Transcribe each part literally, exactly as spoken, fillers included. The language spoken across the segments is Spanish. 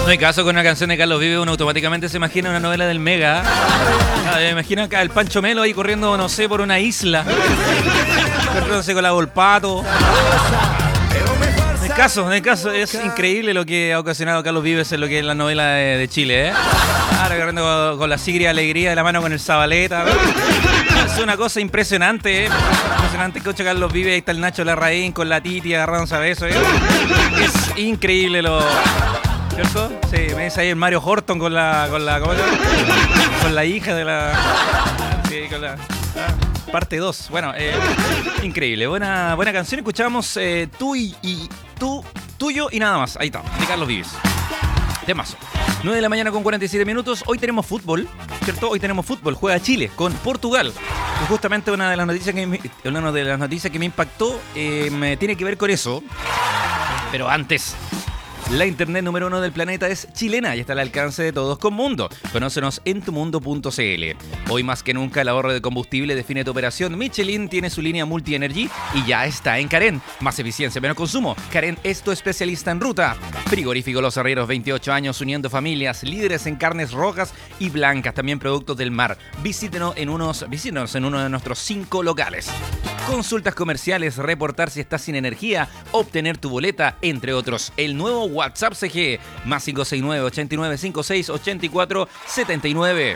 No hay caso con una canción de Carlos Vives, uno automáticamente se imagina una novela del Mega. Ah, me imagino acá el Pancho Melo ahí corriendo, no sé, por una isla. Corriéndose con la Volpato. No hay caso, no hay caso. Es increíble lo que ha ocasionado Carlos Vives en lo que es la novela de, de Chile, ¿eh? Ahora corriendo con, con la Sigria Alegría de la mano con el Zabaleta. Es una cosa impresionante, ¿eh? Impresionante. Coche Carlos Vives, ahí está el Nacho Larraín con la Titi agarrándose a besos, ¿eh? Es increíble lo... ¿Cierto? Sí, me dice ahí el Mario Horton con la... con la... ¿cómo se llama? Con la hija de la... Sí, con la... Ah, parte dos. Bueno, eh, increíble. Buena, buena canción. Escuchamos eh, tú y, y... tú, tuyo y nada más. Ahí está, de Carlos Vives. Temazo. nueve de la mañana con cuarenta y siete minutos. Hoy tenemos fútbol, ¿cierto? Hoy tenemos fútbol. Juega Chile con Portugal. Y justamente una de las noticias que me, una de las noticias que me impactó eh, me tiene que ver con eso. Pero antes... La internet número uno del planeta es chilena y está al alcance de todos con Mundo. Conócenos en tumundo punto cl. Hoy más que nunca el ahorro de combustible define tu operación. Michelin tiene su línea Multi-Energy y ya está en Carén. Más eficiencia, menos consumo. Carén es tu especialista en ruta. Frigorífico Los Herreros, veintiocho años uniendo familias, líderes en carnes rojas y blancas, también productos del mar. Visítenos en, unos, visítenos en uno de nuestros cinco locales. Consultas comerciales, reportar si estás sin energía, obtener tu boleta, entre otros. El nuevo WhatsApp C G, más cinco seis nueve, ocho nueve cinco seis, ocho cuatro siete nueve.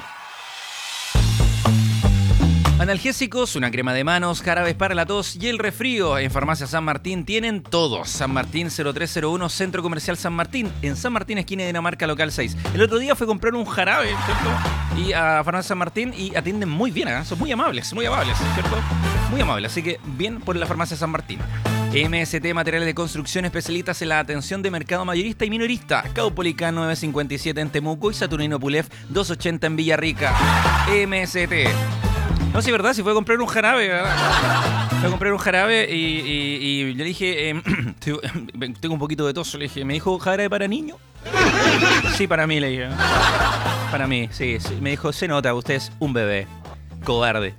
Analgésicos, una crema de manos, jarabes para la tos y el resfrío. En Farmacia San Martín tienen todos. San Martín cero tres cero uno, Centro Comercial San Martín. En San Martín, esquina de Dinamarca, local seis. El otro día fue a comprar un jarabe, ¿cierto? Y a Farmacia San Martín y atienden muy bien, ¿eh? Son muy amables, muy amables, ¿cierto? Muy amables, así que bien por la Farmacia San Martín. M S T Materiales de Construcción, especialistas en la atención de mercado mayorista y minorista. Caupolicán novecientos cincuenta y siete en Temuco y Saturnino Pulef doscientos ochenta en Villarrica. M S T. No, sí, verdad, si fue a comprar un jarabe, ¿verdad? Fue a comprar un jarabe y, y, y yo le dije, eh, tengo un poquito de tos, le dije, ¿me dijo jarabe para niño? Sí, para mí, le dije. Para mí, sí, sí. Me dijo, se nota, usted es un bebé, cobarde.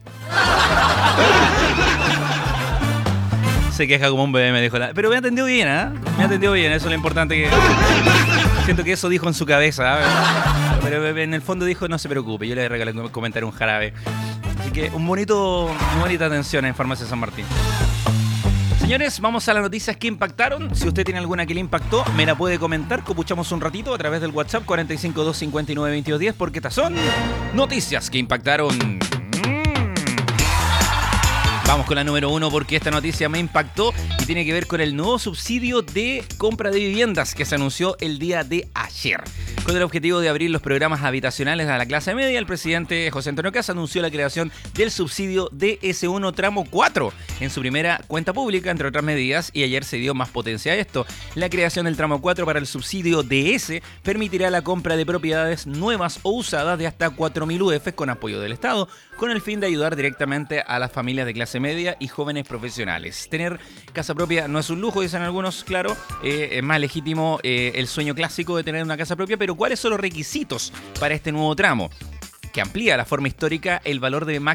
Se queja como un bebé, me dijo. La... Pero me atendió bien, ¿ah? ¿eh? Me atendió bien, eso es lo importante que... Siento que eso dijo en su cabeza, ¿eh? Pero en el fondo dijo, no se preocupe, yo le regalé un comentario un jarabe. Así que un bonito, una bonita atención en Farmacia San Martín. Señores, vamos a las noticias que impactaron. Si usted tiene alguna que le impactó, me la puede comentar. Copuchamos un ratito a través del WhatsApp cuatro cinco dos, cinco nueve, dos dos uno cero, porque estas son noticias que impactaron. Vamos con la número uno porque esta noticia me impactó y tiene que ver con el nuevo subsidio de compra de viviendas que se anunció el día de ayer. Con el objetivo de abrir los programas habitacionales a la clase media, el presidente José Antonio Kast anunció la creación del subsidio D S uno tramo cuatro en su primera cuenta pública, entre otras medidas, y ayer se dio más potencia a esto. La creación del tramo cuatro para el subsidio D S permitirá la compra de propiedades nuevas o usadas de hasta cuatro mil U F con apoyo del Estado, con el fin de ayudar directamente a las familias de clase media y jóvenes profesionales. Tener casa propia no es un lujo, dicen algunos, claro, eh, es más legítimo eh, el sueño clásico de tener una casa propia, pero ¿cuáles son los requisitos para este nuevo tramo? Que amplía la forma histórica el valor de